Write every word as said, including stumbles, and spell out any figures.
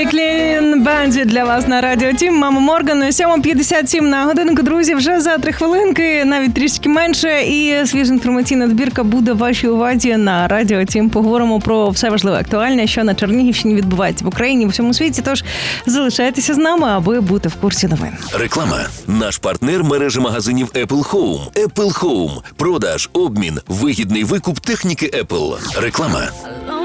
Клін Бенджі для вас на Радіо Тім. Мама Морган. сьома п'ятдесят сім на годинку, друзі. Вже за три хвилинки, навіть трішки менше. І свіжа інформаційна добірка буде в вашій увазі на Радіо Тім. Поговоримо про все важливе, актуальне, що на Чернігівщині відбувається в Україні, в усьому світі. Тож залишайтеся з нами, аби бути в курсі новин. Реклама. Наш партнер – мережа магазинів Apple Home. Apple Home. Продаж, обмін, вигідний викуп техніки Apple. Реклама.